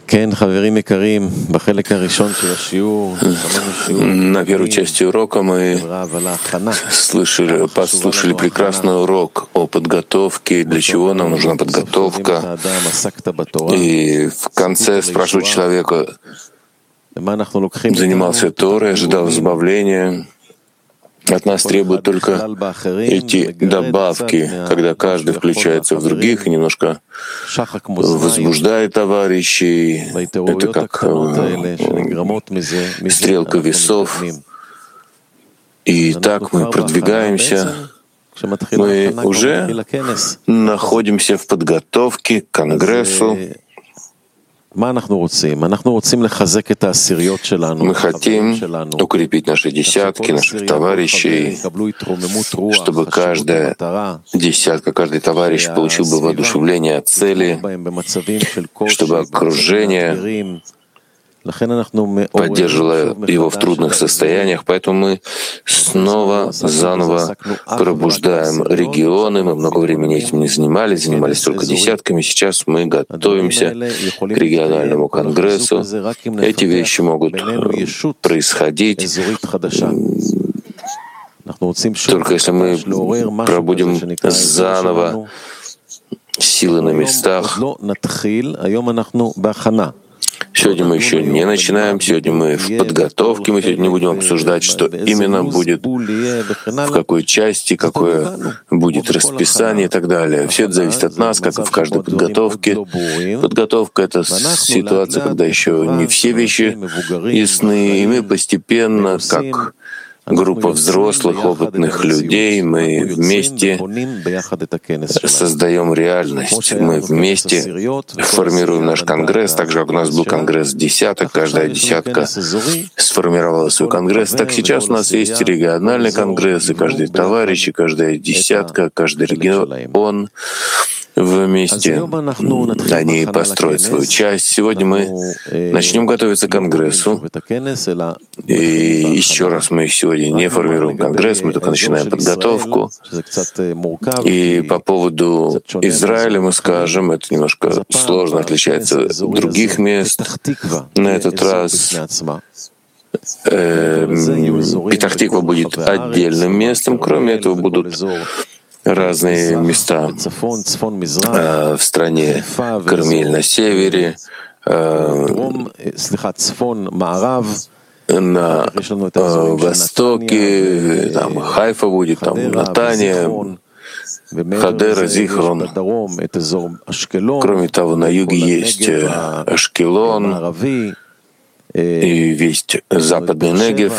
На первой части урока мы послушали прекрасный урок о подготовке, для чего нам нужна подготовка. И в конце спрашивают человека, занимался Торой, ожидал избавления. От нас требуют только эти добавки, когда каждый включается в других и немножко возбуждает товарищей. Это как стрелка весов. И так мы продвигаемся. Мы уже находимся в подготовке к Конгрессу. Мы хотим укрепить наши десятки, наших товарищей, чтобы каждая десятка, каждый товарищ получил бы воодушевление от цели, чтобы окружение поддерживало его в трудных состояниях. Поэтому мы заново пробуждаем регионы. Мы много времени этим не занимались только десятками. Сейчас мы готовимся к региональному конгрессу. Эти вещи могут происходить только если мы пробудим заново силы на местах. Сегодня мы еще не начинаем, сегодня мы в подготовке, мы сегодня не будем обсуждать, что именно будет, в какой части, какое будет расписание и так далее. Все это зависит от нас, как и в каждой подготовке. Подготовка — это ситуация, когда еще не все вещи ясны, и мы постепенно, как группа взрослых, опытных людей, мы вместе создаем реальность. Мы вместе формируем наш конгресс. Так же, как у нас был конгресс десяток, каждая десятка сформировала свой конгресс. Так сейчас у нас есть региональный конгресс, и каждый товарищ, и каждая десятка, каждый регион вместе они построят свою часть. Сегодня мы начнем готовиться к Конгрессу. И еще раз, мы сегодня не формируем Конгресс, мы только начинаем подготовку. И по поводу Израиля мы скажем, это немножко сложно, отличается от других мест. На этот раз Петах-Тиква будет отдельным местом. Кроме этого будут разные места в стране. Кармель на севере, на востоке, там Хайфа будет, там Натания, Хадера, Зихрон. Кроме того, на юге есть Ашкелон, и весь западный Негев,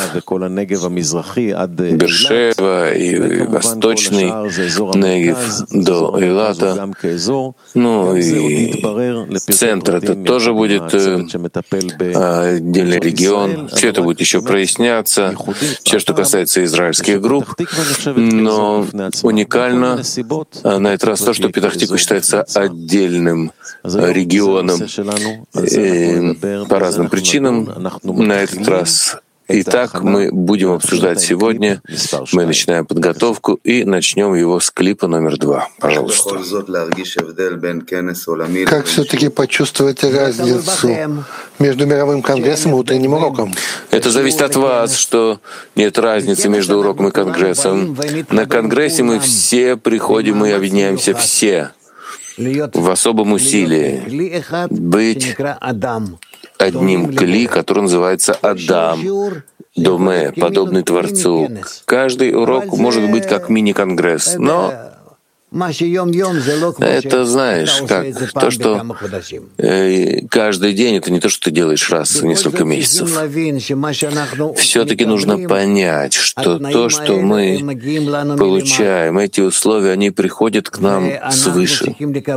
Бершева и восточный Негев до Эйлата. Ну и центр это тоже будет отдельный регион. Все это будет еще проясняться. Все, что касается израильских групп. Но уникально на этот раз то, что Петах-Тиква считается отдельным регионом по разным причинам. На этот раз. Итак, мы будем обсуждать сегодня. Мы начинаем подготовку и начнем его с клипа номер 2. Пожалуйста. Как все-таки почувствовать разницу между мировым конгрессом и утренним уроком? Это зависит от вас, что нет разницы между уроком и конгрессом. На конгрессе мы все приходим и объединяемся все в особом усилии быть одним кли, который называется Адам, Доме, подобный Творцу. Каждый урок может быть как мини-конгресс, но это, знаешь, как то, что каждый день, это не то, что ты делаешь раз в несколько месяцев. Все-таки нужно понять, что то, что мы получаем, эти условия, они приходят к нам свыше.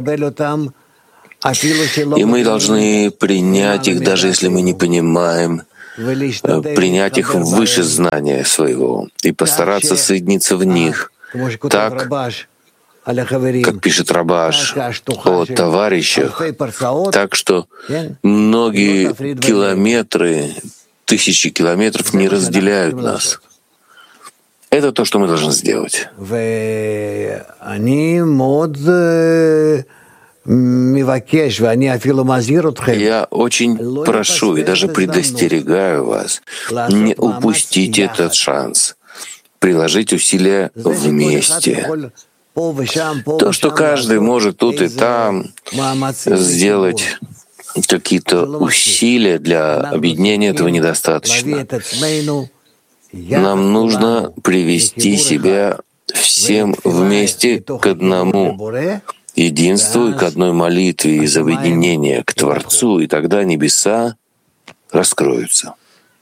И мы должны принять их, даже если мы не понимаем, принять их выше знания своего и постараться соединиться в них так, как пишет Рабаш о товарищах, так что многие километры, тысячи километров не разделяют нас. Это то, что мы должны сделать. Я очень прошу и даже предостерегаю вас, не упустить этот шанс, приложить усилия вместе. То, что каждый может тут и там сделать какие-то усилия для объединения, этого недостаточно. Нам нужно привести себя всем вместе к одному единству и к одной молитве из объединения к Творцу, и тогда небеса раскроются.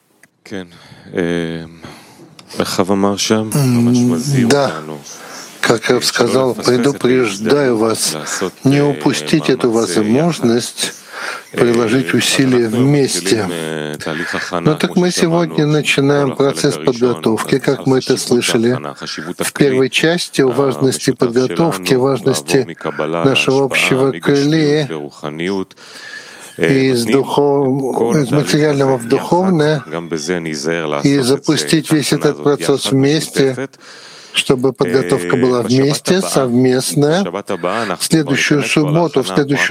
Да, как я сказал, предупреждаю вас, не упустить эту возможность приложить усилия вместе. Но так мы сегодня начинаем процесс подготовки, как мы это слышали. В первой части о важности подготовки, важности нашего общего крылья из материального в духовное, и запустить весь этот процесс вместе, чтобы подготовка была вместе, совместная. В следующую субботу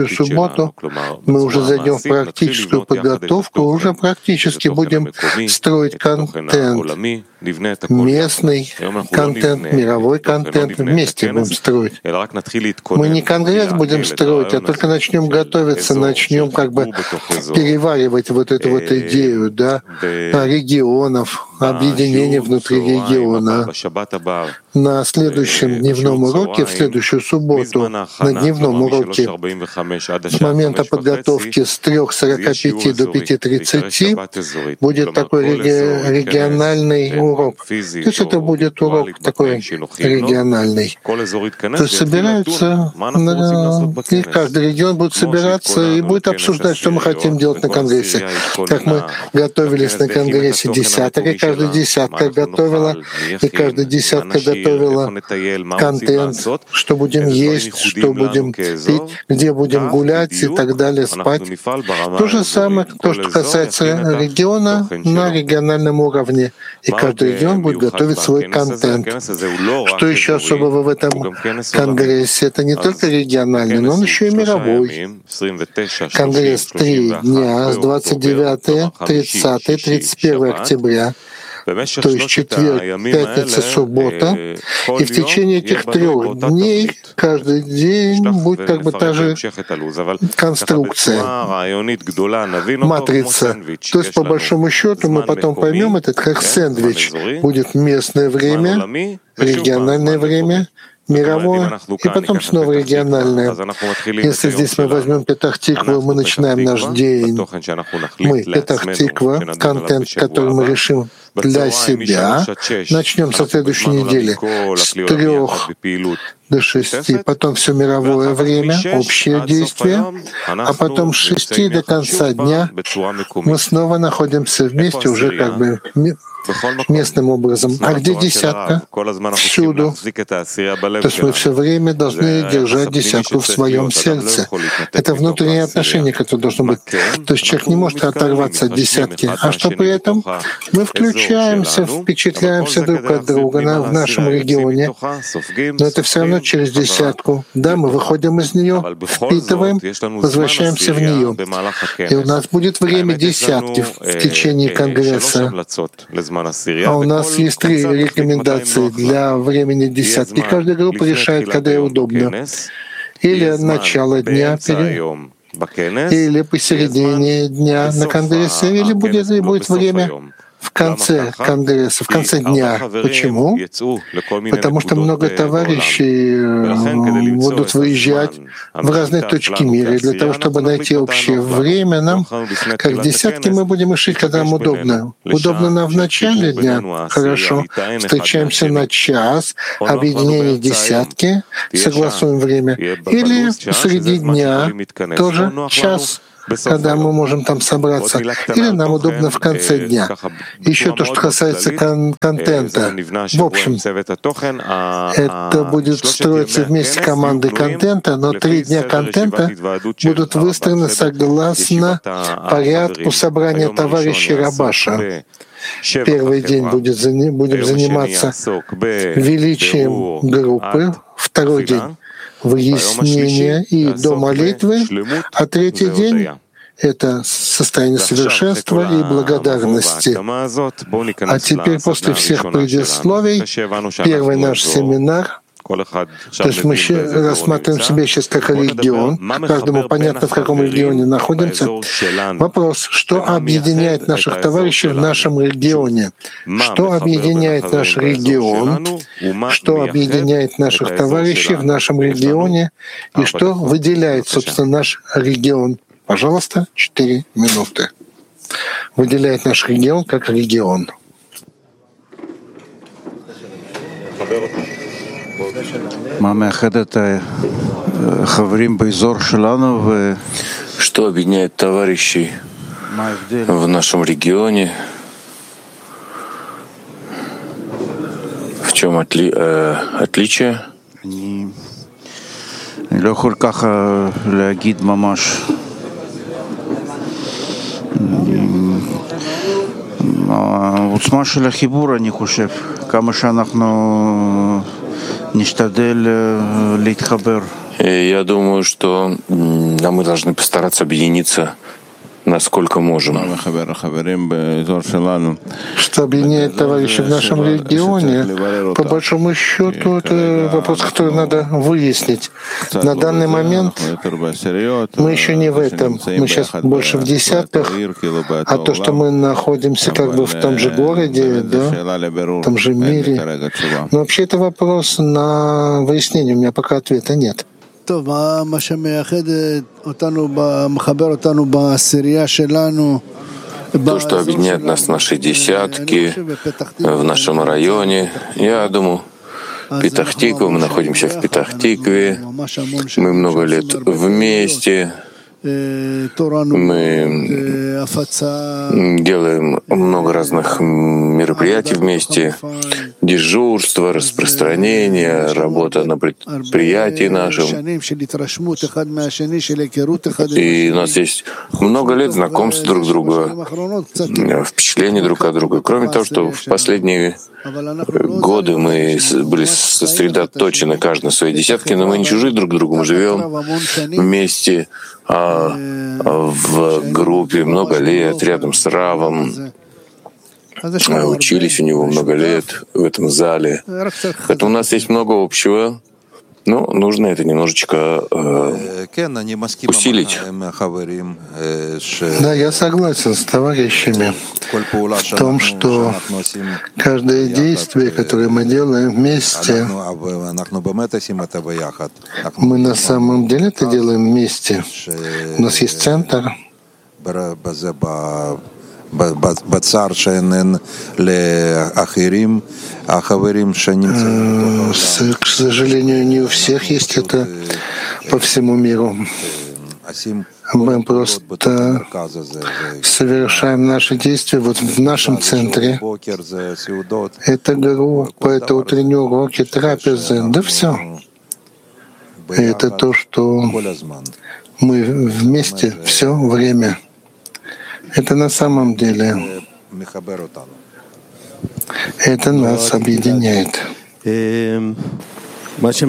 мы уже зайдем в практическую подготовку, уже практически будем строить контент, местный контент, мировой контент, вместе будем строить. Мы не конгресс будем строить, а только начнем готовиться, начнем как бы переваривать вот эту вот идею, да, регионов, объединения внутри региона. На следующем дневном уроке, в следующую субботу, на дневном уроке, с момента подготовки с 3:45 до 5:30 будет такой региональный урок. То есть это будет урок такой региональный. То есть собираются, и каждый регион будет собираться и будет обсуждать, что мы хотим делать на конгрессе. Как мы готовились на конгрессе десяток, каждая десятка готовила, и каждая десятка готовила контент, что будем есть, что будем пить, где будем гулять и так далее, спать. То же самое, то, что касается региона на региональном уровне. И каждый регион будет готовить свой контент. Что еще особого в этом конгрессе? Это не только региональный, но он еще и мировой. Конгресс 3 дня с 29, 30, 31 октября. То есть четверг, пятница, суббота. И в течение этих 3 дней каждый день будет как бы та же конструкция, матрица. То есть, по большому счету, мы потом поймем это как сэндвич. Будет местное время, региональное время, мировое, и потом снова региональное. Если здесь мы возьмем Петах-Тикву, мы начинаем наш день. Мы, Петах-Тиква, контент, который мы решим для себя, начнем со следующей недели с 3 до 6, потом все мировое время, общее действие, а потом с 6 до конца дня мы снова находимся вместе уже как бы местным образом. А где десятка? Всюду. То есть мы все время должны держать десятку в своем сердце. Это внутреннее отношение, которое должно быть. То есть человек не может оторваться от десятки. А что при этом? Мы включаемся, впечатляемся друг от друга в нашем регионе, но это все равно через десятку. Да, мы выходим из нее, впитываем, возвращаемся в нее. И у нас будет время десятки в течение конгресса. А у нас есть 3 рекомендации для времени десятки. Каждая группа решает, когда ей удобно. Или начало дня, или посередине дня на конгрессе, или будет время в конце конгресса, в конце дня. Почему? Потому что много товарищей будут выезжать в разные точки мира. И для того, чтобы найти общее время, нам, как десятки, мы будем решить, когда нам удобно. Удобно нам в начале дня? Хорошо. Встречаемся на час, объединение десятки, согласуем время. Или среди дня тоже час, когда мы можем там собраться, или нам удобно в конце дня. Еще то, что касается контента. В общем, это будет строиться вместе командой контента, но 3 дня контента будут выстроены согласно порядку собрания товарищей Рабаша. Первый день будем заниматься величием группы, второй день выяснения и до молитвы, а третий день — это состояние совершенства и благодарности. А теперь, после всех предисловий, первый наш семинар. То есть мы рассматриваем себя сейчас как регион. Каждому понятно, в каком регионе находимся. Вопрос, что объединяет наших товарищей в нашем регионе? Что объединяет наш регион? Что объединяет наших товарищей в нашем регионе? И что выделяет, собственно, наш регион? Пожалуйста, 4 минуты. Выделяет наш регион как регион. Что объединяет товарищей в нашем регионе? В чем отличие? העוצמה של החיבור, אני חושב, כמה שאנחנו נשתדל להתחבר. Я думаю, что мы должны постараться объединиться, насколько можем. Что объединяет товарищей в нашем регионе, по большому счету, это вопрос, который надо выяснить. На данный момент мы еще не в этом. Мы сейчас больше в десятках, а то, что мы находимся как бы в том же городе, да, в том же мире. Но вообще это вопрос на выяснение. У меня пока ответа нет. То, что объединяет нас в нашей десятке, в нашем районе, я думаю, Петах-Тиква, мы находимся в Петах-Тикве, мы много лет вместе, мы делаем много разных мероприятий вместе, дежурство, распространение, работа на предприятии нашем. И у нас есть много лет знакомств друг друга, впечатлений друг от друга. Кроме того, что в последние годы мы были сосредоточены каждый на своей десятке, но мы не чужие друг другу, мы живем вместе в группе много лет, рядом с Равом. Учились у него много лет в этом зале. Поэтому у нас есть много общего, но нужно это немножечко усилить. Да, я согласен с товарищами в том, что каждое действие, которое мы делаем вместе, мы на самом деле это делаем вместе. У нас есть центр, к сожалению, не у всех есть это по всему миру. Мы просто совершаем наши действия вот в нашем центре. Это группа, это утренние уроки, трапезы, да все. И это то, что мы вместе все время. Это на самом деле, это нас объединяет. Я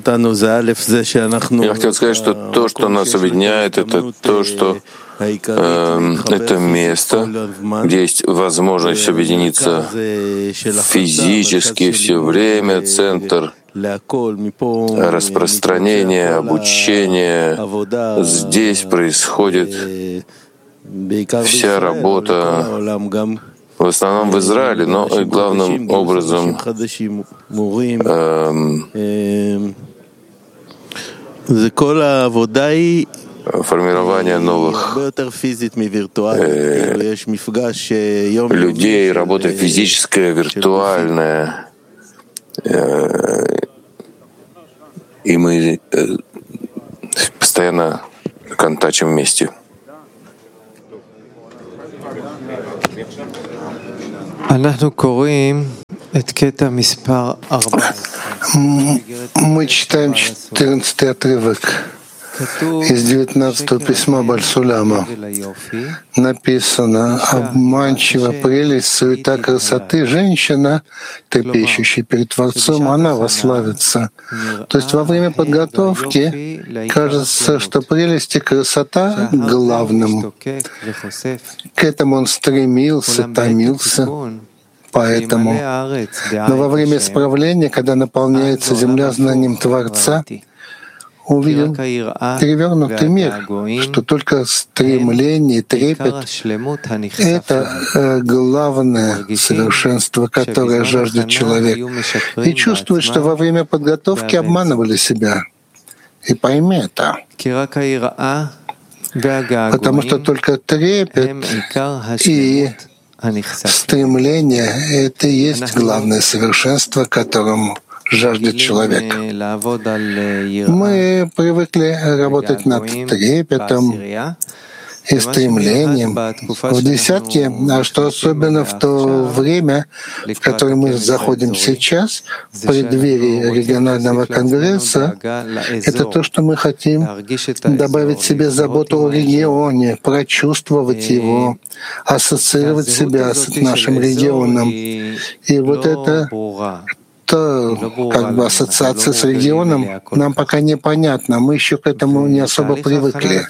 хотел сказать, что то, что нас объединяет, это то, что это место, где есть возможность объединиться физически все время, центр распространения, обучения. Здесь происходит вся работа, в основном в Израиле, но и главным образом формирование новых людей, работа физическая, виртуальная. И мы постоянно контачим вместе. Мы читаем 14-й отрывок из 19-го письма Бальсуляма написано: «Обманчива прелесть, суета красоты, женщина, трепещущая перед Творцом, она восславится». То есть во время подготовки кажется, что прелесть и красота главным. К этому он стремился, томился. Поэтому, но во время исправления, когда наполняется земля знанием Творца, увидел перевернутый мир, что только стремление, трепет — это главное совершенство, которое жаждет человек. И чувствует, что во время подготовки обманывали себя. И пойми это. Потому что только трепет и стремление — это и есть главное совершенство, которому жаждет человек. Мы привыкли работать над трепетом и стремлением в десятке, а что особенно в то время, в которое мы заходим сейчас, в преддверии регионального конгресса, это то, что мы хотим добавить себе заботу о регионе, прочувствовать его, ассоциировать себя с нашим регионом. И вот это как бы ассоциация с регионом нам пока непонятна, мы еще к этому не особо привыкли.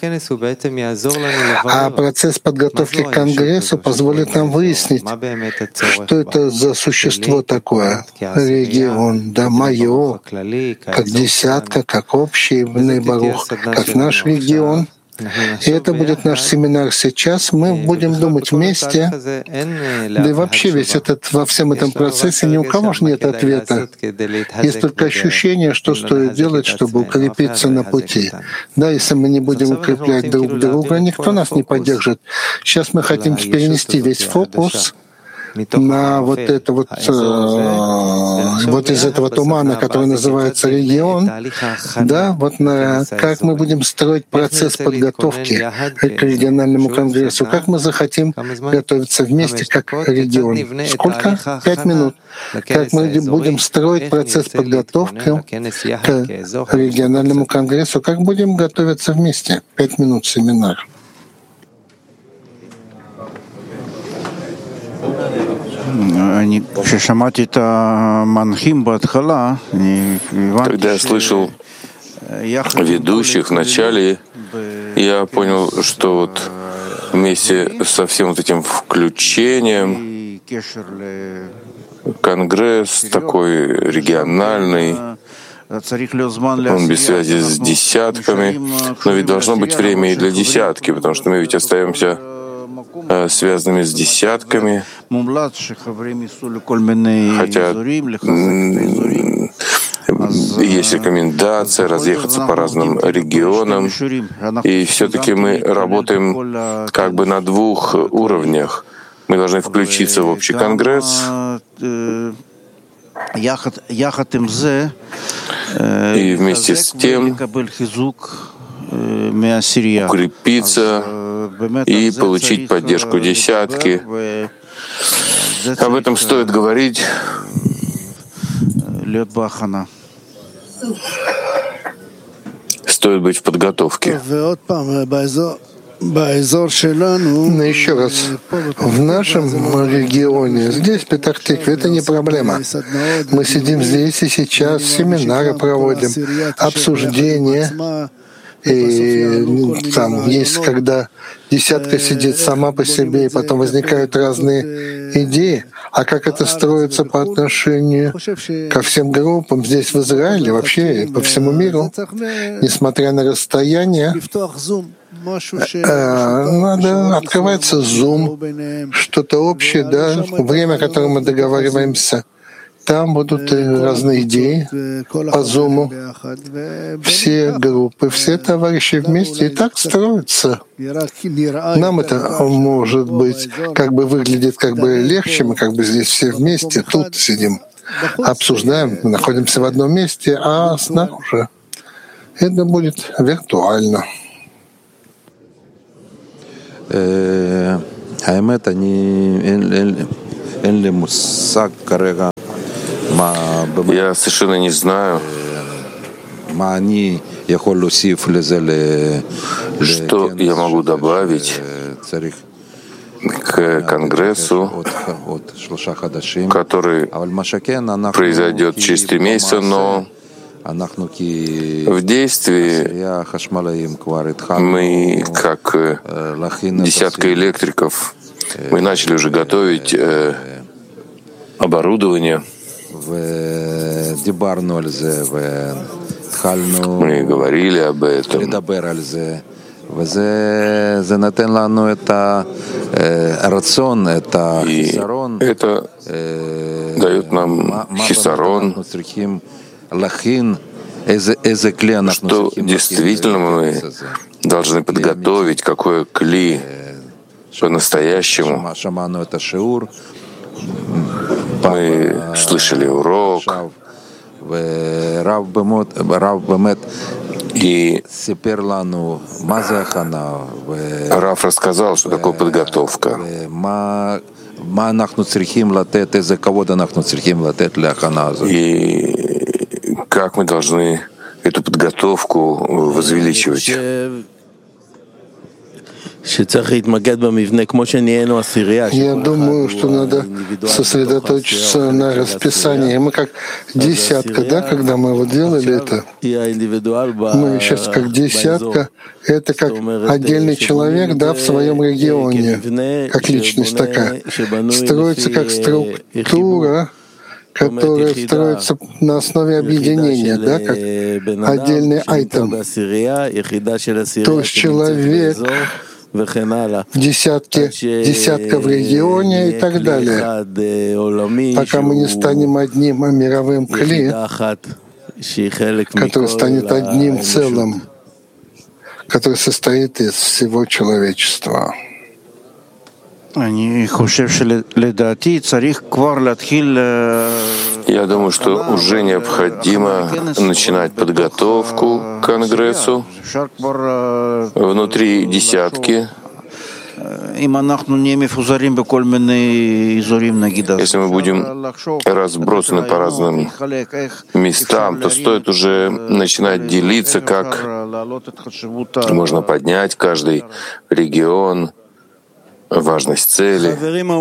А процесс подготовки к Конгрессу позволит нам выяснить, что это за существо такое, регион, да, мое, как десятка, как общий Бней Барух, как наш регион. И это будет наш семинар сейчас. Мы будем думать вместе. Да и вообще во всем этом процессе ни у кого же нет ответа. Есть только ощущение, что стоит делать, чтобы укрепиться на пути. Да, если мы не будем укреплять друг друга, никто нас не поддержит. Сейчас мы хотим перенести весь фокус на вот это вот из этого тумана, который называется регион, да, вот на как мы будем строить процесс подготовки к региональному конгрессу, как мы захотим готовиться вместе как регион. Сколько? 5 минут. Как мы будем строить процесс подготовки к региональному конгрессу, как будем готовиться вместе. 5 минут семинар. Когда я слышал ведущих в начале, я понял, что вот вместе со всем вот этим включением Конгресс такой региональный, он без связи с десятками, но ведь должно быть время и для десятки, потому что мы ведь остаемся связанными с десятками, хотя есть рекомендация разъехаться по разным регионам, и все-таки мы работаем как бы на 2 уровнях. Мы должны включиться в общий конгресс, и вместе с тем укрепиться и получить поддержку десятки. Об этом стоит говорить. Стоит быть в подготовке. Но еще раз, в нашем регионе, здесь, в Петах-Тикве, это не проблема. Мы сидим здесь и сейчас, семинары проводим, обсуждения. И там есть, когда десятка сидит сама по себе, и потом возникают разные идеи. А как это строится по отношению ко всем группам здесь, в Израиле, вообще по всему миру, несмотря на расстояние, надо открывается Zoom, что-то общее, да, время, о котором мы договариваемся. Там будут разные идеи по Zoom. Все группы, все товарищи вместе и так строятся. Нам это, может быть, как бы выглядит как бы легче, мы как бы здесь все вместе, тут сидим, обсуждаем, мы находимся в одном месте, а снаружи это будет виртуально. Я совершенно не знаю, Что я могу добавить к Конгрессу, который произойдет через 3 месяца, но в действии мы, как десятка электриков, мы начали уже готовить оборудование. Мы говорили об этом. И это дает нам хисарон, что действительно мы должны подготовить, какое кли по-настоящему. Мы слышали урок, и Рав рассказал, что такое подготовка. И как мы должны эту подготовку возвеличивать. Я думаю, что надо сосредоточиться на расписании. Мы как десятка, да, когда мы вот делали это, мы сейчас как десятка, это как отдельный человек, да, в своем регионе, как личность такая. Строится как структура, которая строится на основе объединения, да, как отдельный айтем. То есть человек в десятка в регионе и так далее, пока мы не станем одним мировым кли, который станет одним целым, который состоит из всего человечества. Я думаю, что уже необходимо начинать подготовку к Конгрессу внутри десятки. Если мы будем разбросаны по разным местам, то стоит уже начинать делиться, как можно поднять каждый регион, важность цели.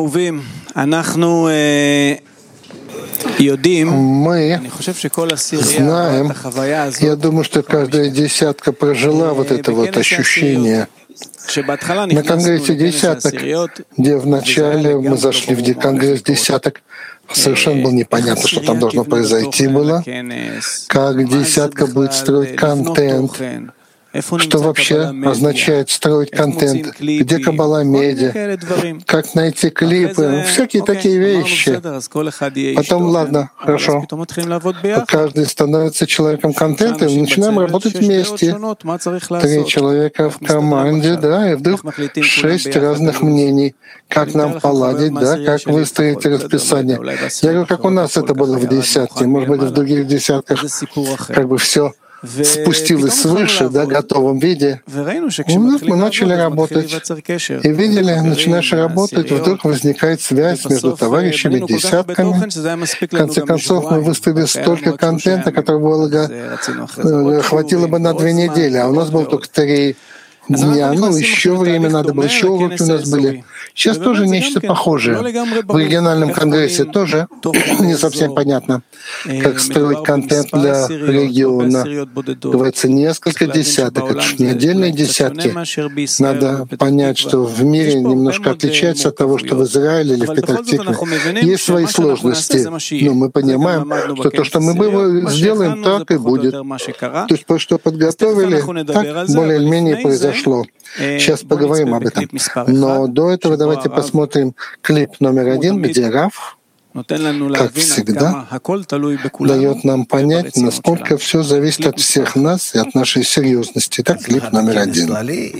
Мы знаем, я думаю, что каждая десятка прожила вот это вот ощущение. На Конгрессе десяток, где вначале мы зашли в Конгресс десяток, совершенно было непонятно, что там должно произойти было, как десятка будет строить контент, что вообще означает строить контент, где Каббала медиа, как найти клипы, всякие такие вещи. Потом, ладно, хорошо, каждый становится человеком контента, и мы начинаем работать вместе. 3 человека в команде, да, и вдруг 6 разных мнений, как нам поладить, да, как выстроить расписание. Я говорю, как у нас это было в десятке, может быть, в других десятках как бы все спустилось свыше, да, в готовом виде. Мы начали работать. И видели, начинаешь работать, вдруг возникает связь между товарищами, десятками. В конце концов, мы выставили столько контента, которого хватило бы на 2 недели, а у нас было только 3 дня, еще время надо было, еще уроки у нас были. Сейчас тоже нечто похожее. В региональном конгрессе тоже не совсем понятно, как строить контент для региона. Говорится, несколько десяток, это же не отдельные десятки. Надо понять, что в мире немножко отличается от того, что в Израиле или в Петах-Тикве. Есть свои сложности, но мы понимаем, что то, что мы сделаем, так и будет. То есть, что подготовили, так более-менее произошло. Сейчас поговорим об этом. Но до этого давайте посмотрим клип номер 1, где Рав, как всегда, дает нам понять, насколько все зависит от всех нас и от нашей серьезности. Так, клип номер 1.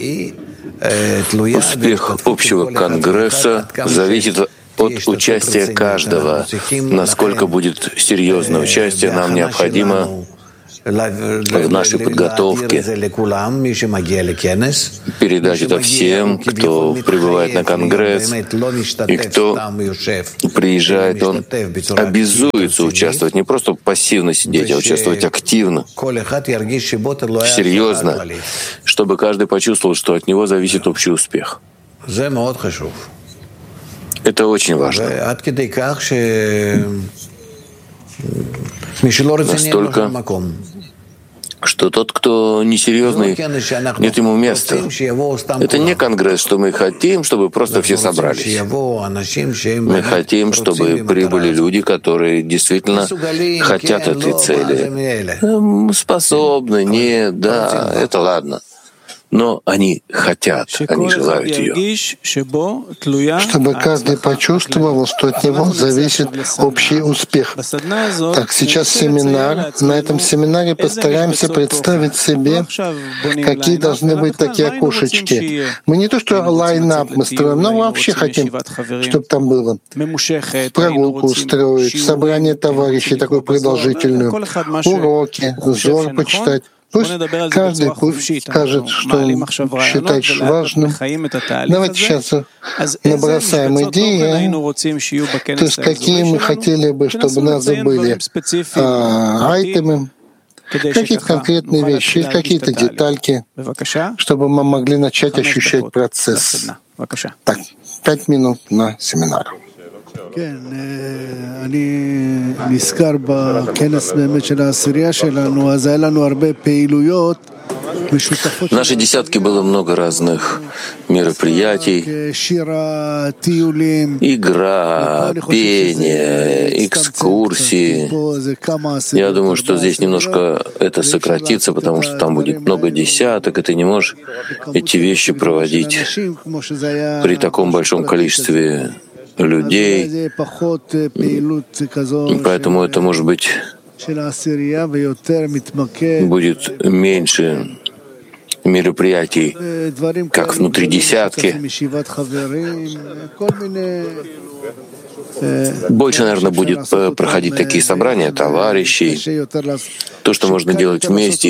Успех общего конгресса зависит от участия каждого. Насколько будет серьезное участие, нам необходимо в нашей подготовке, передать это всем, кто прибывает на Конгресс, и кто приезжает, он обязуется участвовать, не просто пассивно сидеть, а участвовать активно, серьезно, чтобы каждый почувствовал, что от него зависит общий успех. Это очень важно. Настолько, что тот, кто несерьезный, нет ему места. Это не конгресс, что мы хотим, чтобы просто все собрались. Мы хотим, чтобы прибыли люди, которые действительно хотят этой цели. Способны, нет, да, это ладно. Но они хотят, они желают ее. Чтобы каждый почувствовал, что от него зависит общий успех. Так, сейчас семинар. На этом семинаре постараемся представить себе, какие должны быть такие окошечки. Мы не то, что лайн-ап мы строим, но вообще хотим, чтобы там было. Прогулку устроить, собрание товарищей такое продолжительное, уроки, зор почитать. Пусть каждый скажет, что он считает важным. Давайте сейчас набросаем идеи, то есть какие мы хотели бы, чтобы у нас были айтемы, какие-то конкретные вещи, какие-то детальки, чтобы мы могли начать ощущать процесс. Так, 5 минут на семинар. В нашей десятке было много разных мероприятий, игра, пение, экскурсии. Я думаю, что здесь немножко это сократится, потому что там будет много десяток, и ты не можешь эти вещи проводить при таком большом количестве людей, поэтому это, может быть, будет меньше мероприятий, как внутри десятки. Больше, наверное, будет проходить такие собрания товарищей, то, что можно делать вместе.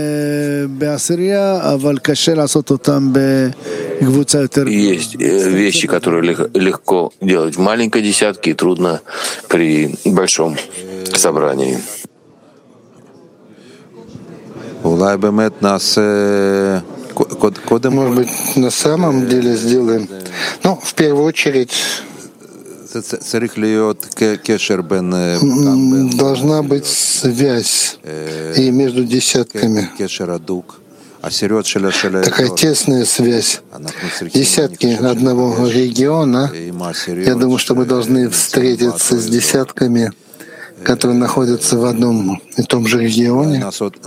Есть вещи, которые легко делать в маленькой десятке и трудно при большом собрании. Может быть, на самом деле сделаем, в первую очередь, должна быть связь и между десятками. Такая тесная связь. Десятки одного региона. Я думаю, что мы должны встретиться с десятками, которые находятся в одном и том же регионе.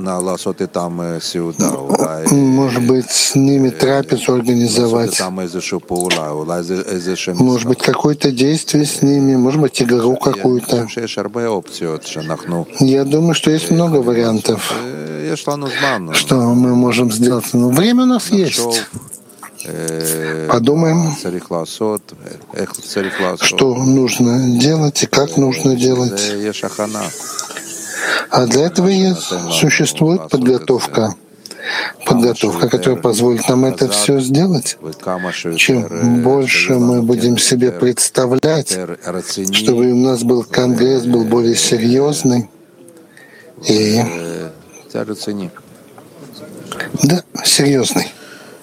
Может быть, с ними трапезу организовать. Может быть, какое-то действие с ними, может быть, игру какую-то. Я думаю, что есть много вариантов, что мы можем сделать. Но время у нас есть. Подумаем, что нужно делать и как нужно делать. А для этого и существует подготовка. Подготовка, которая позволит нам это все сделать. Чем больше мы будем себе представлять, чтобы у нас был конгресс, был более серьезный и серьезный.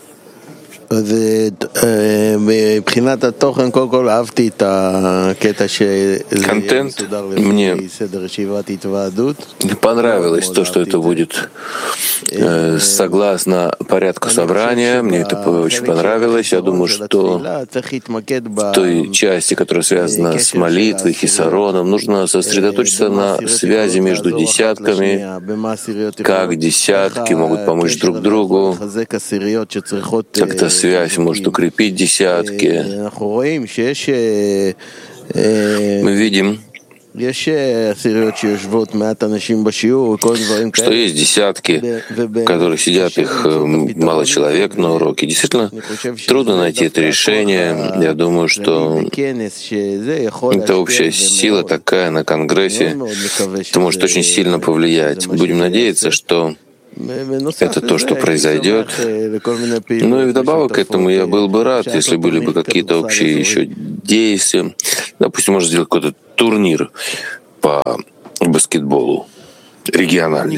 Контент мне понравилось, то, что это будет согласно порядку собрания. Мне это очень понравилось. Я думаю, что в той части, которая связана с молитвой, хисароном, нужно сосредоточиться на связи между десятками, как десятки могут помочь друг другу, как-то связь может укрепить десятки. Мы видим, что есть десятки, которые сидят, их мало человек на уроке. Действительно, трудно найти это решение. Я думаю, что это общая сила такая на Конгрессе. Это может очень сильно повлиять. Будем надеяться, что это то, что произойдет. Ну и вдобавок к этому я был бы рад, если были бы какие-то общие еще действия. Допустим, можно сделать какой-то турнир по баскетболу региональный.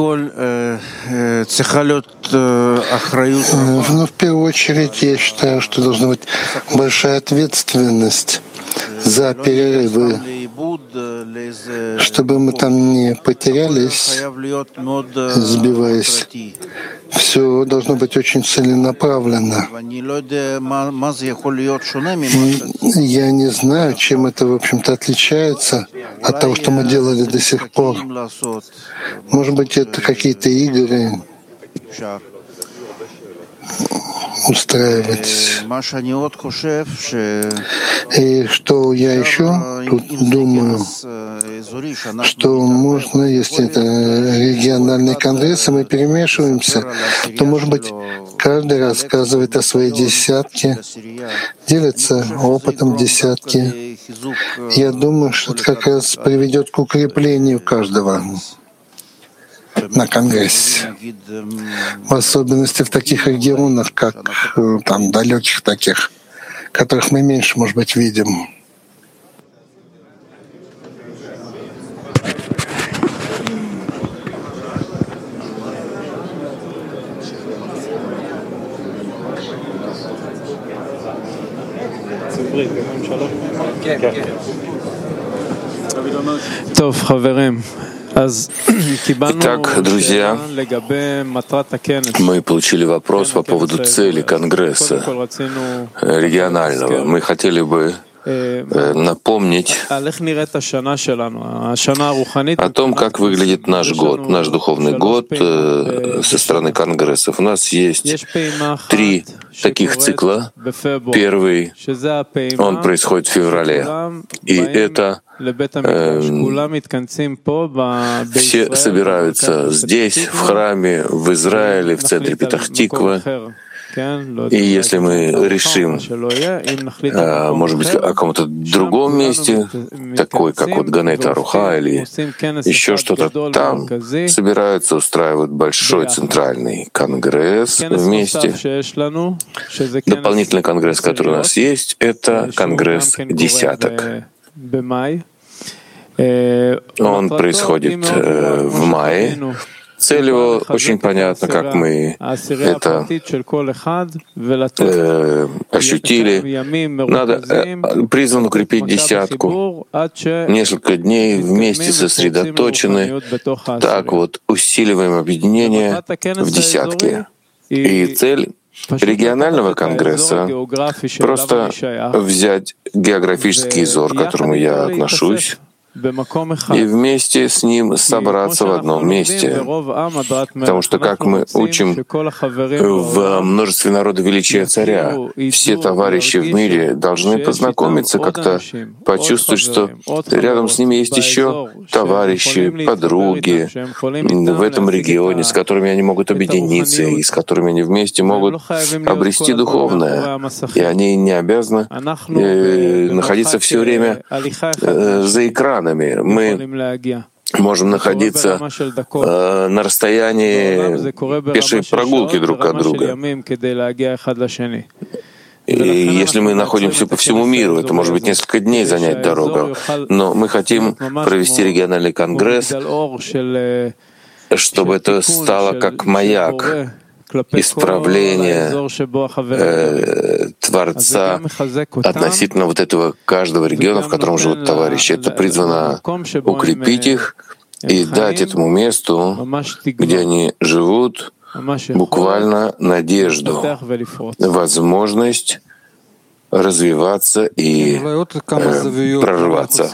Но в первую очередь я считаю, что должна быть большая ответственность за перерывы, чтобы мы там не потерялись, сбиваясь. Все должно быть очень целенаправленно. Я не знаю, чем это, в общем-то, отличается от того, что мы делали до сих пор. Может быть, это какие-то игры устраивать. И что я еще тут думаю, что можно, если это региональный конгресс, и мы перемешиваемся, то, может быть, каждый рассказывает о своей десятке, делится опытом десятки. Я думаю, что это как раз приведет к укреплению каждого на Конгрессе, в особенности в таких регионах, как там далеких таких, которых мы меньше, может быть, видим. Итак, друзья, мы получили вопрос по поводу цели Конгресса регионального. Мы хотели бы напомнить о том, как выглядит наш год, наш духовный год со стороны конгрессов. У нас есть 3 таких цикла. Первый, он происходит в феврале, и это все собираются здесь, в храме, в Израиле, в центре Петах-Тиква. И если мы решим, может быть, о каком-то другом месте, такой, как вот Ганет Аруха или еще что-то, там собираются, устраивают большой центральный конгресс вместе. Дополнительный конгресс, который у нас есть, это конгресс десяток. Он происходит в мае. Цель его очень понятна, как мы это ощутили. Надо призван укрепить десятку. Несколько дней вместе сосредоточены. Так вот, усиливаем объединение в десятке. И цель регионального конгресса — просто взять географический зор, к которому я отношусь, и вместе с ним собраться в одном месте. Потому что, как мы учим в множестве народа величия царя, все товарищи в мире должны познакомиться, как-то почувствовать, что рядом с ними есть еще товарищи, подруги в этом регионе, с которыми они могут объединиться и с которыми они вместе могут обрести духовное. И они не обязаны находиться все время за экраном. Мы можем находиться на расстоянии пешей прогулки друг от друга. И если мы находимся по всему миру, это может быть несколько дней занять дорогу, но мы хотим провести региональный конгресс, чтобы это стало как маяк исправления Творца относительно вот этого каждого региона, в котором живут товарищи. Это призвано укрепить их и дать этому месту, где они живут, буквально надежду, возможность развиваться и прорываться.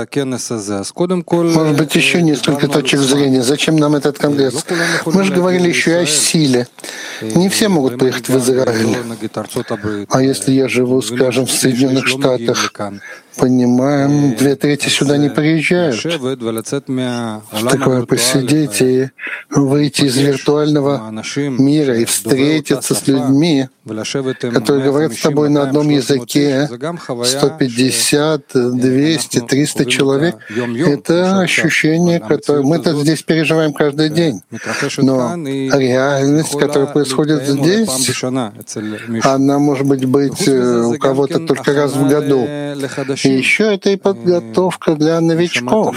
Может быть, еще несколько точек зрения. Зачем нам этот конгресс? Мы же говорили еще и о силе. Не все могут приехать в Израиль. А если я живу, скажем, в Соединенных Штатах, понимаем, 2/3 сюда не приезжают. Такое посидеть и выйти из виртуального мира и встретиться с людьми, которые говорят с тобой на одном языке, 150, 200, 300 человек. Это ощущение, которое мы-то здесь переживаем каждый день. Но реальность, которая происходит здесь, она может быть у кого-то только раз в году. И еще это и подготовка для новичков.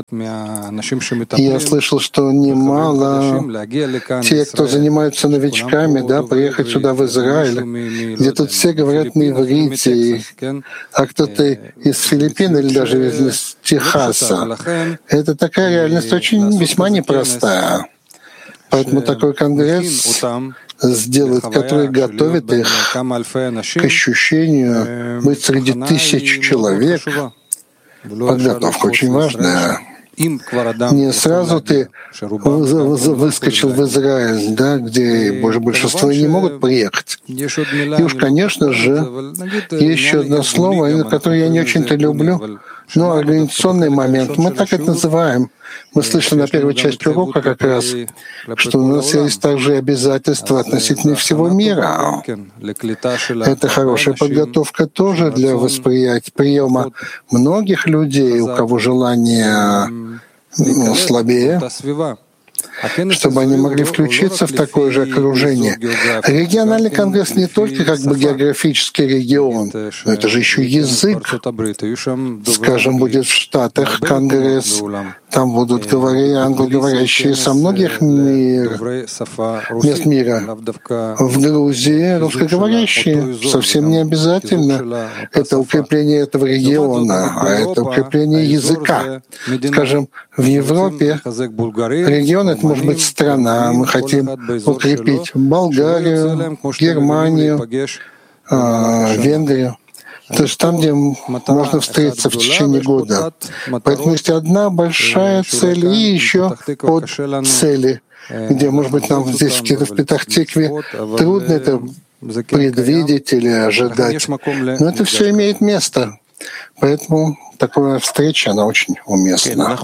Я слышал, что немало те, кто занимаются новичками, приехать сюда в Израиль, где тут все говорят на иврите, а кто-то из Филиппин или даже из Техаса. Это такая реальность очень весьма непростая. Поэтому такой конгресс сделает, который готовит их к ощущению быть среди тысяч человек. Подготовка очень важная. Не сразу ты выскочил в Израиль, где большинство не могут приехать. И уж, конечно же, есть еще одно слово, которое я не очень-то люблю, но организационный момент. Мы так это называем. Мы слышали на первой части урока как раз, что у нас есть также обязательства относительно всего мира. Это хорошая подготовка тоже для восприятия, приема многих людей, у кого желание слабее, чтобы они могли включиться в такое же окружение. Региональный конгресс не только как бы географический регион, но это же еще язык. Скажем, будет в Штатах конгресс, там будут англоговорящие со многих мест мира. В Грузии русскоговорящие совсем не обязательно. Это укрепление этого региона, а это укрепление языка. Скажем, в Европе регион — это может быть страна. Мы хотим укрепить Болгарию, Германию, Венгрию. То есть там, где можно встретиться в течение года. Поэтому есть одна большая цель и еще подцели, где, может быть, нам здесь в Петах-Тикве трудно это предвидеть или ожидать. Но это все имеет место. Поэтому такая встреча, она очень уместна.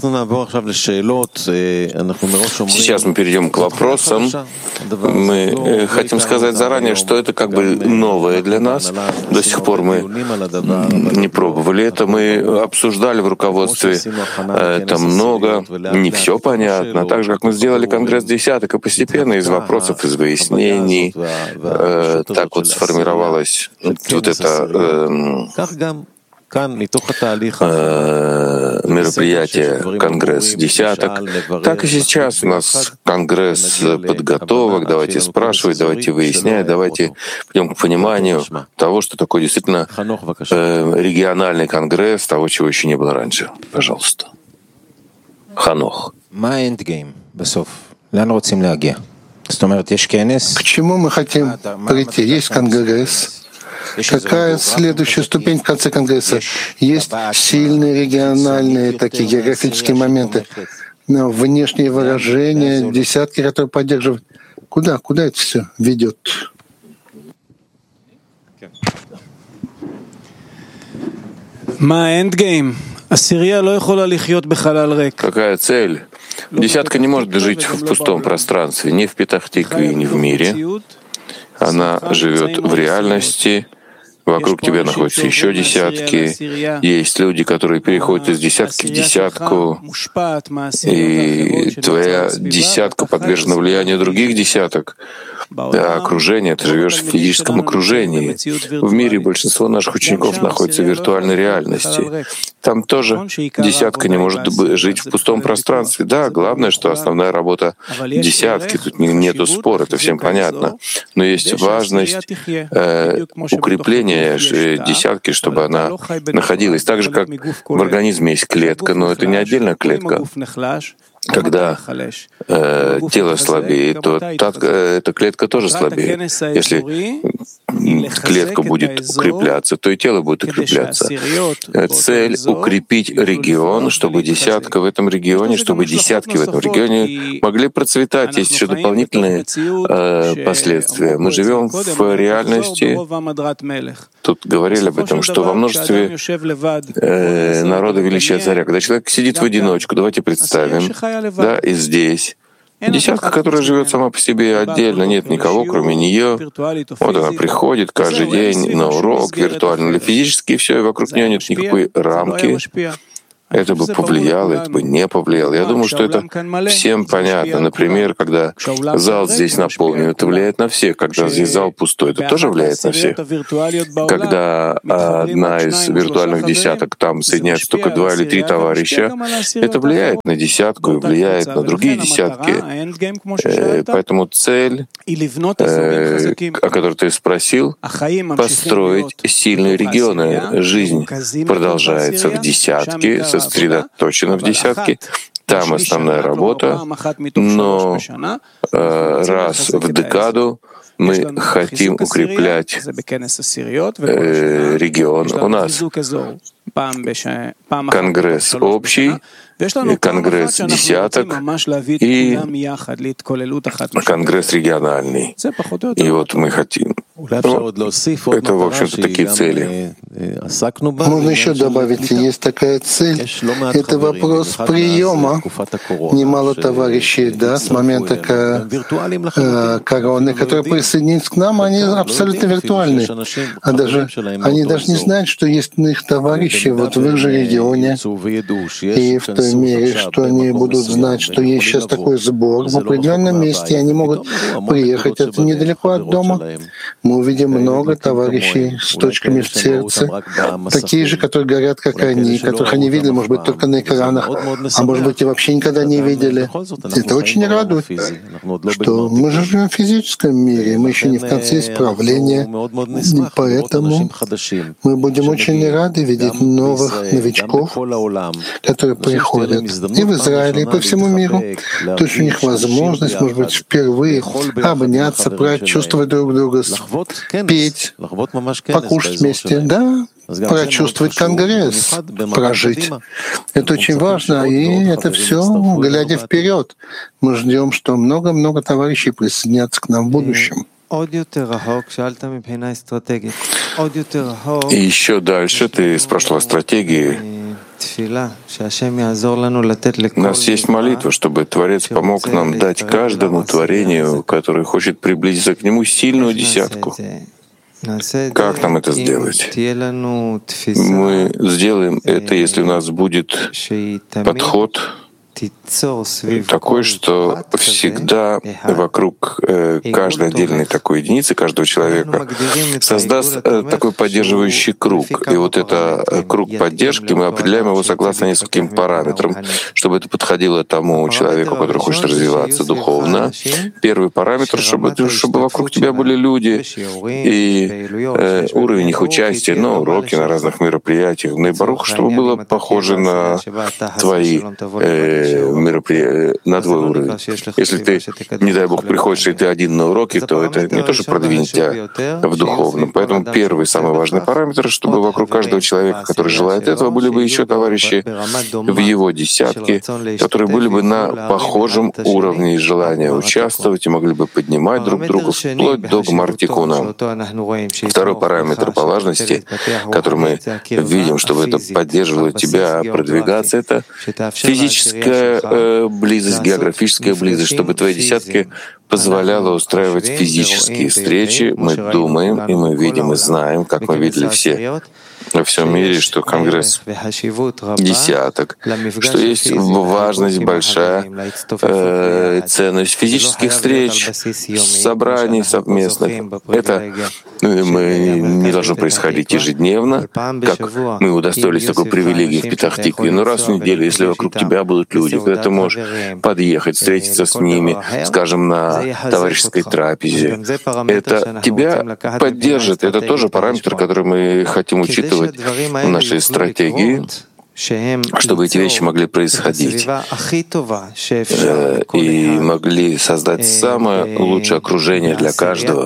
Сейчас мы перейдем к вопросам. Мы хотим сказать заранее, что это как бы новое для нас. До сих пор мы не пробовали это. Мы обсуждали в руководстве это много. Не все понятно. Так же, как мы сделали конгресс десяток, и постепенно из вопросов, из выяснений так вот сформировалось вот это мероприятие, конгресс десяток. Так и сейчас у нас конгресс подготовок. Давайте спрашивать, давайте выяснять, давайте придем к пониманию того, что такое действительно региональный конгресс, того, чего еще не было раньше. Пожалуйста. Ханох. К чему мы хотим прийти? Есть конгресс. Какая следующая ступень в конце конгресса? Есть сильные региональные такие географические моменты, но внешние выражения, десятки, которые поддерживают. Куда это все ведет? Какая цель? Десятка не может жить в пустом пространстве, ни в Петах-Тикве, ни в мире. Она живет в реальности. Вокруг тебя находятся еще десятки. Есть люди, которые переходят из десятки в десятку. И твоя десятка подвержена влиянию других десяток. А окружение, ты живешь в физическом окружении. В мире большинство наших учеников находится в виртуальной реальности. Там тоже десятка не может жить в пустом пространстве. Да, главное, что основная работа десятки, тут нету спора, это всем понятно. Но есть важность укрепления десятки, чтобы она находилась. Так же, как в организме есть клетка, но это не отдельная клетка. Когда тело слабеет, то эта клетка тоже слабеет. Если клетка будет укрепляться, то и тело будет укрепляться. Цель — укрепить регион, чтобы десятка в этом регионе, чтобы десятки в этом регионе могли процветать. Есть еще дополнительные последствия. Мы живем в реальности, тут говорили об этом, что во множестве народа величия царя. Когда человек сидит в одиночку, давайте представим, да, и здесь десятка, которая живет сама по себе отдельно, нет никого, кроме нее. Вот она приходит каждый день на урок, виртуально или физически, и все, и вокруг нее нет никакой рамки. Это бы повлияло, это бы не повлияло. Я думаю, что это всем понятно. Например, когда зал здесь наполнен, это влияет на всех. Когда здесь зал пустой, это тоже влияет на всех. Когда одна из виртуальных десяток, там соединяется только 2 или 3 товарища, это влияет на десятку и влияет на другие десятки. Поэтому цель, о которой ты спросил, построить сильные регионы. Жизнь продолжается в десятке, сосредоточена в десятке, там основная работа, но раз в декаду мы хотим укреплять регион. У нас конгресс общий, конгресс десяток и конгресс региональный. И вот мы хотим. Это, в общем-то, такие цели. Можно еще добавить, есть такая цель. Это вопрос приема. Немало товарищей, да, с момента короны, которые присоединились к нам, они абсолютно виртуальны. Они даже не знают, что есть у них товарищи вот в их же регионе. И в той мере, что они будут знать, что есть сейчас такой сбор в определенном месте, и они могут приехать, это недалеко от дома. Мы увидим много товарищей с точками в сердце, такие же, которые горят, как они, которых они видели, может быть, только на экранах, а может быть, и вообще никогда не видели. Это очень радует, что мы же живем в физическом мире, мы еще не в конце исправления, и поэтому мы будем очень рады видеть новых новичков, которые приходят и в Израиле, и по всему миру. То есть у них возможность, может быть, впервые обняться, прочувствовать друг друга, петь, покушать вместе, да, прочувствовать конгресс, прожить. Это очень важно, и это все, глядя вперед. Мы ждем, что много-много товарищей присоединятся к нам в будущем. И еще дальше ты спрашивал о стратегии. У нас есть молитва, чтобы Творец помог нам дать каждому творению, которое хочет приблизиться к Нему, сильную десятку. Как нам это сделать? Мы сделаем это, если у нас будет подход такой, что всегда вокруг каждой отдельной такой единицы, каждого человека создаст такой поддерживающий круг. И вот это круг поддержки, мы определяем его согласно нескольким параметрам, чтобы это подходило тому человеку, который хочет развиваться духовно. Первый параметр, чтобы вокруг тебя были люди и уровень их участия на уроке, на разных мероприятиях, на Барух, чтобы было похоже на твои мероприятия, на твой уровень. Если ты, не дай Бог, приходишь, и ты один на уроке, то это не то, что продвинет тебя в духовном. Поэтому первый, самый важный параметр, чтобы вокруг каждого человека, который желает этого, были бы еще товарищи в его десятке, которые были бы на похожем уровне желания участвовать и могли бы поднимать друг друга вплоть до гмар-тикуна. Второй параметр по важности, который мы видим, чтобы это поддерживало тебя продвигаться, это физическая близость, географическая близость, чтобы твои десятки позволяла устраивать физические встречи. Мы думаем, и мы видим, и знаем, как мы видели все во всем мире, что Конгресс десяток, что есть важность большая, ценность физических встреч, собраний совместных. Это не должно происходить ежедневно, как мы удостоились такой привилегии в Петах-Тикве, но раз в неделю, если вокруг тебя будут люди, когда ты можешь подъехать, встретиться с ними, скажем, на товарищеской трапезе, это тебя поддержит. Это тоже параметр, который мы хотим учитывать в нашей стратегии, чтобы эти вещи могли происходить и могли создать самое лучшее окружение для каждого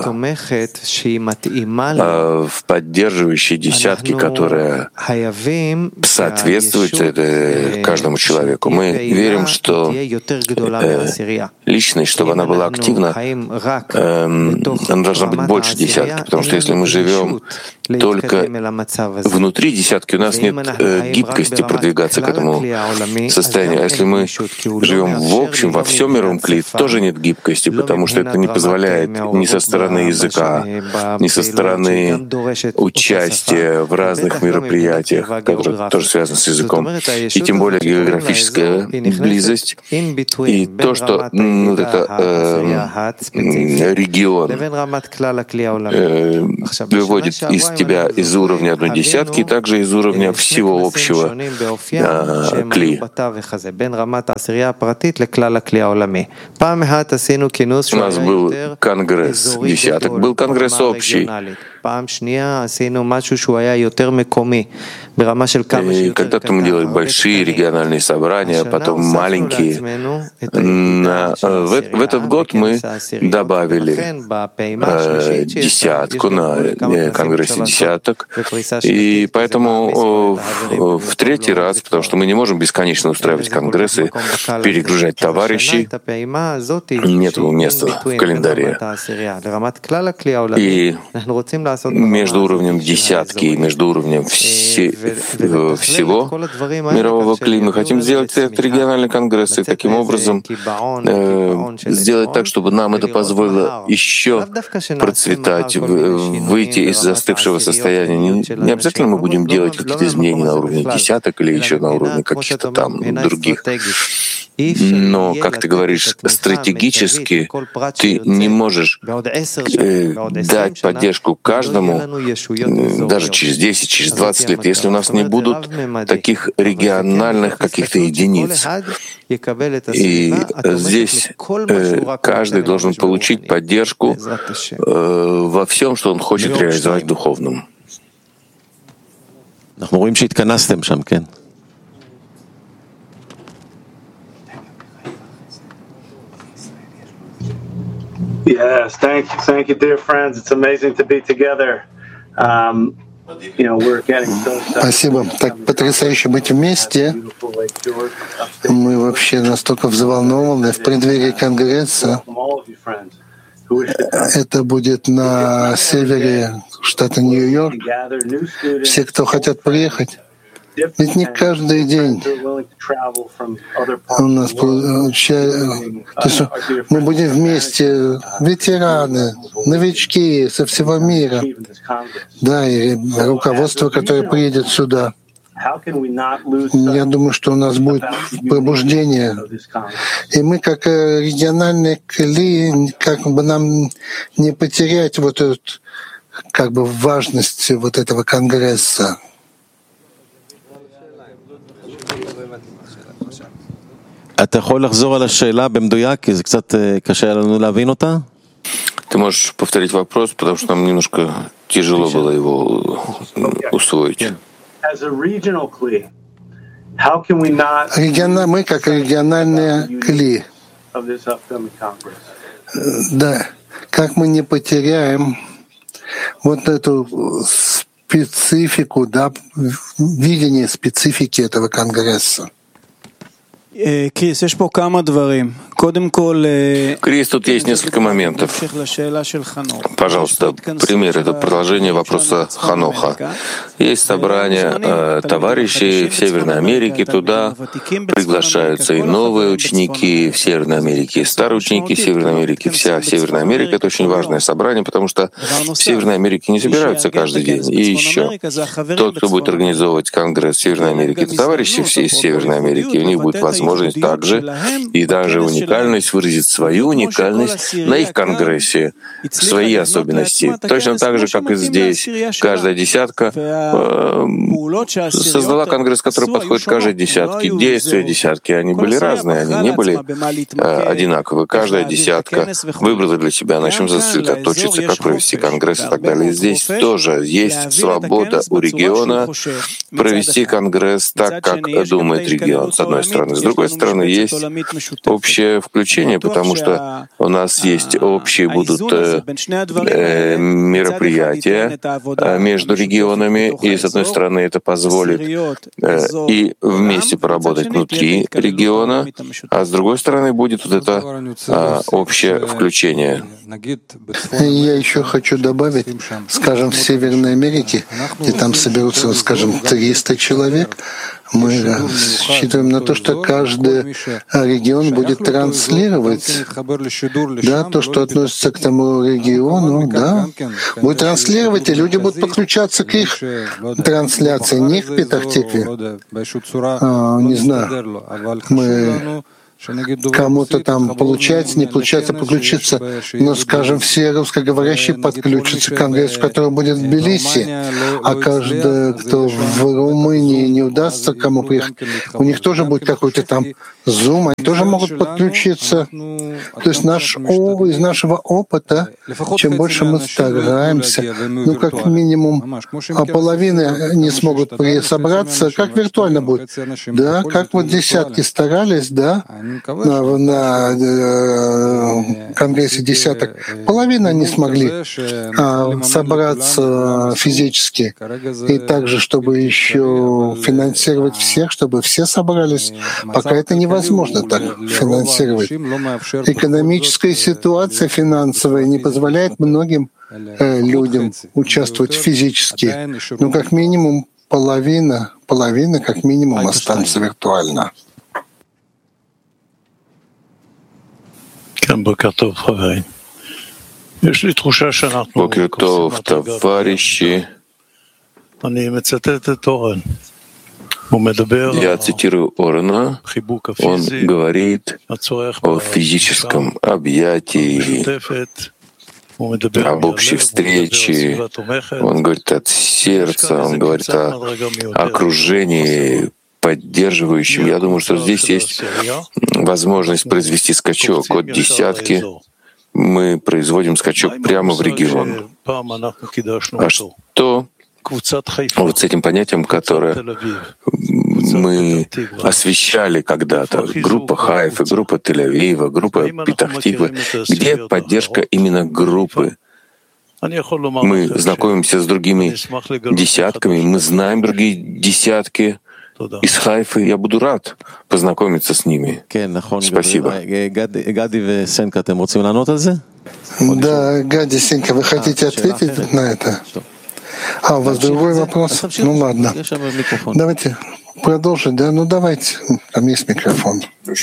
в поддерживающей десятке, которая соответствует каждому человеку. Мы верим, что личность, чтобы она была активна, она должна быть больше десятки, потому что если мы живем только внутри десятки, у нас нет гибкости продвигаться к этому состоянию. А если мы живем в общем, во всем мировом кли, тоже нет гибкости, потому что это не позволяет ни со стороны языка, ни со стороны участия в разных мероприятиях, которые тоже связаны с языком, и тем более географическая близость, и то, что регион выводит из тебя из уровня одной десятки, и также из уровня всего общего кли. У нас был конгресс десяток, был конгресс общий. И когда-то мы делали большие региональные собрания, потом маленькие. В этот год мы добавили десятку на конгрессе десяток. И поэтому в третий раз, потому что мы не можем бесконечно устраивать конгрессы, перегружать товарищей, нет места в календаре. И между уровнем десятки и между уровнем всего мирового кли мы хотим сделать региональный конгресс и таким образом сделать так, чтобы нам это позволило еще процветать, выйти из застывшего состояния. Не обязательно мы будем делать какие-то изменения на уровне десяток или еще на уровне каких-то там других. Но, как ты говоришь, стратегически ты не можешь дать поддержку каждому даже через 10, через 20 лет, если у нас не будут таких региональных каких-то единиц. И здесь каждый должен получить поддержку во всем, что он хочет реализовать в духовном. Yes, thank you, dear friends. It's amazing to be together. We're getting so excited. Спасибо. Так потрясающе быть вместе. Мы вообще настолько взволнованы в преддверии Конгресса. Это будет на севере штата Нью-Йорк. Все, кто хотят приехать. Ведь не каждый день у нас получается, мы будем вместе, ветераны, новички со всего мира, да, и руководство, которое приедет сюда. Я думаю, что у нас будет пробуждение. И мы, как региональные кли, как бы нам не потерять вот эту как бы важность вот этого конгресса. Ты можешь повторить вопрос, потому что нам немножко тяжело было его усвоить. Мы как региональные кли. Да, как мы не потеряем вот эту специфику, да, видение специфики этого конгресса. Крис, тут есть несколько моментов. Пожалуйста, пример — это продолжение вопроса Ханоха. Есть собрание товарищей в Северной Америке, туда приглашаются и новые ученики в Северной Америке, и старые ученики в Северной Америке. Вся Северная Америка — это очень важное собрание, потому что в Северной Америке не собираются каждый день. И еще, тот, кто будет организовывать конгресс в Северной Америке, это товарищи все из Северной Америки, у них будет возможность также, и даже у них уникальность, выразить свою уникальность на их конгрессе, свои особенности. Точно так же, как и здесь. Каждая десятка создала конгресс, который подходит каждой десятке. Действия десятки, они были разные, они не были одинаковы. Каждая десятка выбрала для себя, на чем сосредоточиться, как провести конгресс и так далее. И здесь тоже есть свобода у региона провести конгресс так, как думает регион, с одной стороны. С другой стороны, есть общее включение, потому что у нас есть общие будут мероприятия между регионами, и с одной стороны это позволит и вместе поработать внутри региона, а с другой стороны будет вот это общее включение. Я еще хочу добавить, скажем, в Северной Америке, где там соберутся, скажем, 300 человек, мы рассчитываем на то, что каждый регион будет транслировать, да, то, что относится к тому региону, да, будет транслировать, и люди будут подключаться к их трансляции, не к Петах-Тикве. Не знаю, мы кому-то там получается, не получается подключиться, но, скажем, все русскоговорящие подключатся к конгрессу, который будет в Тбилиси, а каждый, кто в Румынии не удастся кому приехать, у них тоже будет какой-то там Zoom, они тоже могут подключиться. То есть из нашего опыта, чем больше мы стараемся, как минимум, половины не смогут собраться, как виртуально будет. Да, как вот десятки старались, да, на конгрессе десяток, половина не смогли собраться физически. И также, чтобы еще финансировать всех, чтобы все собрались, пока это невозможно так финансировать. Экономическая ситуация финансовая не позволяет многим людям участвовать физически. Но как минимум половина как минимум останется виртуально. Бокер тов, товарищи. Я цитирую Орена. Он говорит о физическом объятии, об общей встрече. Он говорит от сердца, он говорит о окружении поддерживающим. Я думаю, что здесь есть возможность произвести скачок от десятки. Мы производим скачок прямо в регион. А что вот с этим понятием, которое мы освещали когда-то, группа Хайфа, группа Тель-Авива, группа Петах-Тиква, где поддержка именно группы? Мы знакомимся с другими десятками, мы знаем другие десятки из Хайфы. Я буду рад познакомиться с ними. Спасибо. Да, Гади, Сенька, вы хотите ответить на это? У вас другой вопрос? Ну ладно. Давайте продолжить, да? Ну давайте, там есть микрофон.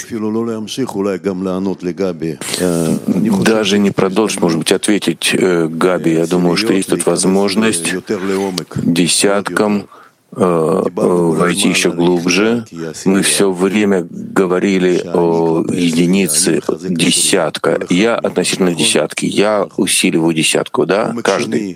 Даже не продолжить, может быть, ответить Габи. Я думаю, что есть тут возможность десяткам войти еще глубже. Мы все время говорили о единице десятка. Я относительно десятки. Я усиливаю десятку, да, каждый.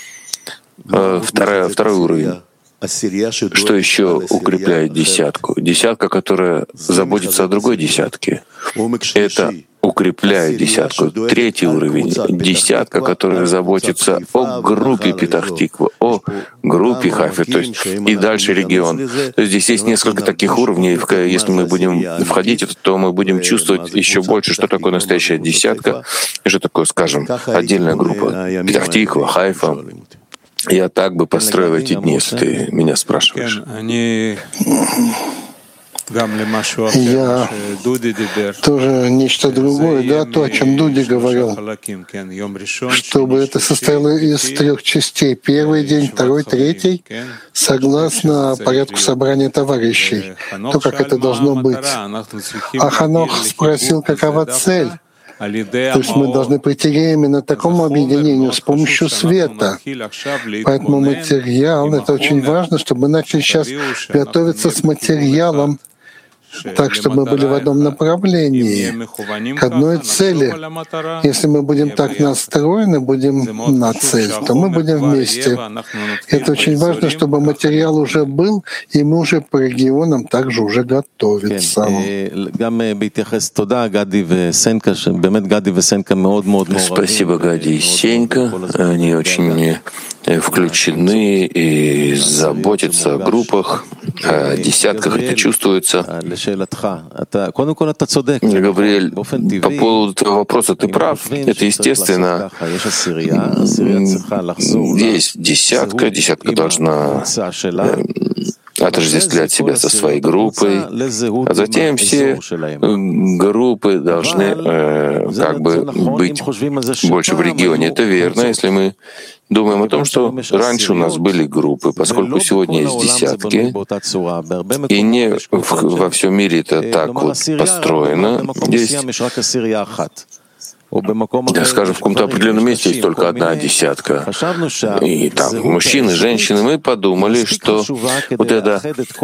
Второй уровень. Что еще укрепляет десятку? Десятка, которая заботится о другой десятке. Это укрепляет десятку. Третий уровень. Десятка, которая заботится о группе Петах-Тиква, о группе Хайфа, то есть и дальше регион. То есть здесь есть несколько таких уровней. Если мы будем входить, то мы будем чувствовать еще больше, что такое настоящая десятка, и что такое, скажем, отдельная группа Петах-Тиква, Хайфа. Я так бы построил эти дни, если ты меня спрашиваешь. Я тоже нечто другое, да, то, о чем Дуди говорил, чтобы это состояло из 3 частей. Первый день, второй, третий, согласно порядку собрания товарищей, то, как это должно быть. А Ханох спросил, какова цель. То есть мы должны прийти именно к такому объединению с помощью света. Поэтому материал — это очень важно, чтобы мы начали сейчас готовиться с материалом, так, чтобы мы были в одном направлении, к одной цели. Если мы будем так настроены, будем на цель, то мы будем вместе. Это очень важно, чтобы материал уже был, и мы уже по регионам также уже готовиться. Спасибо, Гади и Сенька. Они очень включены и заботятся о группах, о десятках, это чувствуется. Габриэль, по поводу твоего вопроса, ты прав, это естественно. Есть десятка должна отождествлять себя со своей группой, а затем все группы должны как бы быть больше в регионе. Это верно, если мы думаем о том, что раньше у нас были группы, поскольку сегодня есть десятки, и не во всем мире это так вот построено. Есть, скажем, в каком-то определенном месте есть только одна десятка. И там мужчины, женщины, мы подумали, что вот это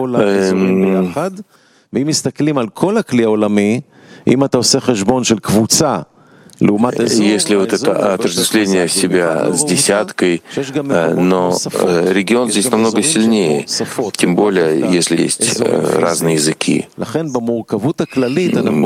если вот это отождествление себя с десяткой, но регион здесь намного сильнее, тем более, если есть разные языки.